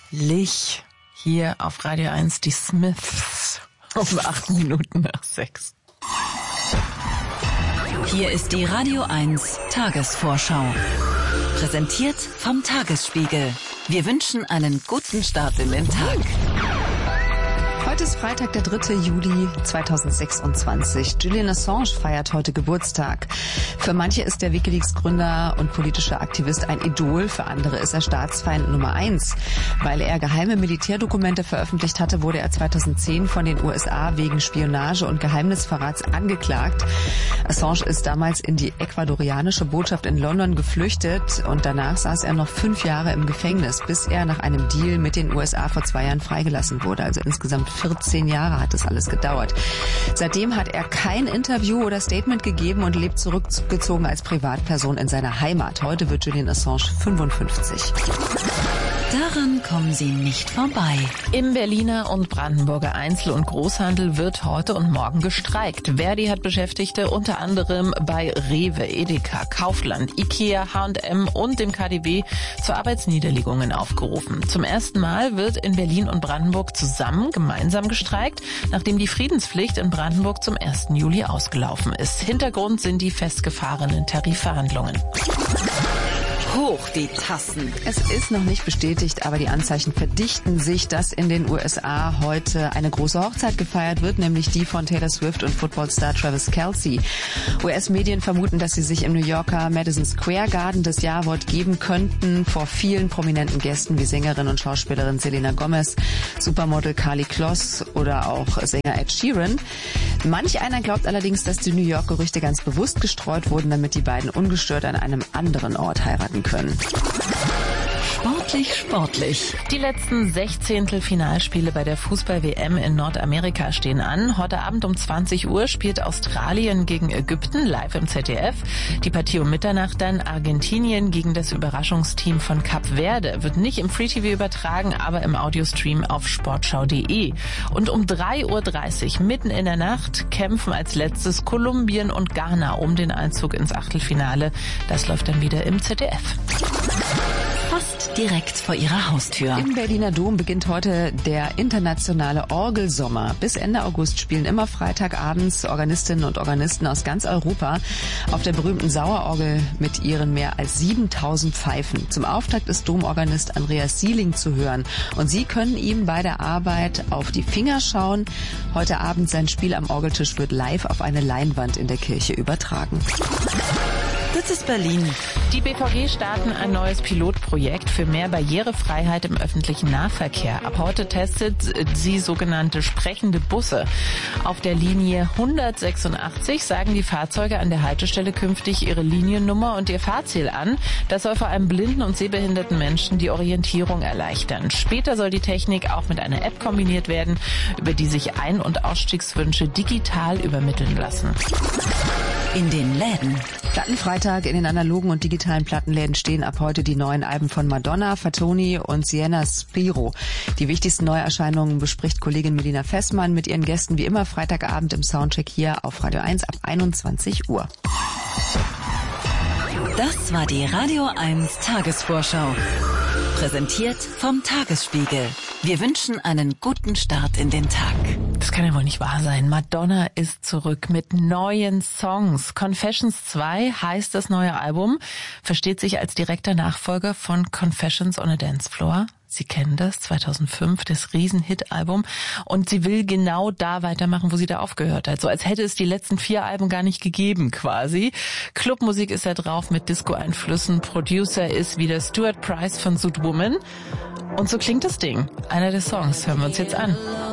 Herrlich. Hier auf Radio 1 die Smiths um 8 Minuten nach 6. Hier ist die Radio 1 Tagesvorschau. Präsentiert vom Tagesspiegel. Wir wünschen einen guten Start in den Tag. Heute ist Freitag, der 3. Juli 2026. Julian Assange feiert heute Geburtstag. Für manche ist der WikiLeaks-Gründer und politische Aktivist ein Idol, für andere ist er Staatsfeind Nummer 1. Weil er geheime Militärdokumente veröffentlicht hatte, wurde er 2010 von den USA wegen Spionage und Geheimnisverrats angeklagt. Assange ist damals in die ecuadorianische Botschaft in London geflüchtet und danach saß er noch 5 Jahre im Gefängnis, bis er nach einem Deal mit den USA vor 2 Jahren freigelassen wurde. Also insgesamt 14 Jahre hat das alles gedauert. Seitdem hat er kein Interview oder Statement gegeben und lebt zurückgezogen als Privatperson in seiner Heimat. Heute wird Julian Assange 55. Daran kommen Sie nicht vorbei. Im Berliner und Brandenburger Einzel- und Großhandel wird heute und morgen gestreikt. Verdi hat Beschäftigte unter anderem bei Rewe, Edeka, Kaufland, Ikea, H&M und dem KaDeWe zu Arbeitsniederlegungen aufgerufen. Zum ersten Mal wird in Berlin und Brandenburg gemeinsam gestreikt, nachdem die Friedenspflicht in Brandenburg zum 1. Juli ausgelaufen ist. Hintergrund sind die festgefahrenen Tarifverhandlungen. Hoch die Tassen. Es ist noch nicht bestätigt, aber die Anzeichen verdichten sich, dass in den USA heute eine große Hochzeit gefeiert wird, nämlich die von Taylor Swift und Footballstar Travis Kelce. US-Medien vermuten, dass sie sich im New Yorker Madison Square Garden das Ja-Wort geben könnten vor vielen prominenten Gästen wie Sängerin und Schauspielerin Selena Gomez, Supermodel Karlie Kloss oder auch Sänger Ed Sheeran. Manch einer glaubt allerdings, dass die New York-Gerüchte ganz bewusst gestreut wurden, damit die beiden ungestört an einem anderen Ort heiraten können. Sportlich. Die letzten 16. Finalspiele bei der Fußball-WM in Nordamerika stehen an. Heute Abend um 20 Uhr spielt Australien gegen Ägypten live im ZDF. Die Partie um Mitternacht dann Argentinien gegen das Überraschungsteam von Kap Verde. Wird nicht im Free-TV übertragen, aber im Audiostream auf sportschau.de. Und um 3:30 Uhr mitten in der Nacht kämpfen als letztes Kolumbien und Ghana um den Einzug ins Achtelfinale. Das läuft dann wieder im ZDF. Fast direkt vor Ihrer Haustür. Im Berliner Dom beginnt heute der internationale Orgelsommer. Bis Ende August spielen immer Freitagabends Organistinnen und Organisten aus ganz Europa auf der berühmten Sauerorgel mit ihren mehr als 7000 Pfeifen. Zum Auftakt ist Domorganist Andreas Sieling zu hören. Und Sie können ihm bei der Arbeit auf die Finger schauen. Heute Abend sein Spiel am Orgeltisch wird live auf eine Leinwand in der Kirche übertragen. Das ist Berlin. Die BVG starten ein neues Pilotprojekt für mehr Barrierefreiheit im öffentlichen Nahverkehr. Ab heute testet sie sogenannte sprechende Busse. Auf der Linie 186 sagen die Fahrzeuge an der Haltestelle künftig ihre Liniennummer und ihr Fahrziel an. Das soll vor allem blinden und sehbehinderten Menschen die Orientierung erleichtern. Später soll die Technik auch mit einer App kombiniert werden, über die sich Ein- und Ausstiegswünsche digital übermitteln lassen. In den Läden. Plattenfreitag in den analogen und digitalen Plattenläden stehen ab heute die neuen Alben von Madonna, Fatoni und Sienna Spiro. Die wichtigsten Neuerscheinungen bespricht Kollegin Melina Fessmann mit ihren Gästen wie immer Freitagabend im Soundcheck hier auf Radio 1 ab 21 Uhr. Das war die Radio 1 Tagesvorschau. Präsentiert vom Tagesspiegel. Wir wünschen einen guten Start in den Tag. Das kann ja wohl nicht wahr sein. Madonna ist zurück mit neuen Songs. Confessions 2 heißt das neue Album, versteht sich als direkter Nachfolger von Confessions on a Dance Floor. Sie kennen das, 2005, das Riesen-Hit-Album. Und sie will genau da weitermachen, wo sie da aufgehört hat. So als hätte es die letzten 4 Alben gar nicht gegeben quasi. Clubmusik ist da drauf mit Disco-Einflüssen. Producer ist wieder Stuart Price von Zoot Woman. Und so klingt das Ding. Einer der Songs. Hören wir uns jetzt an.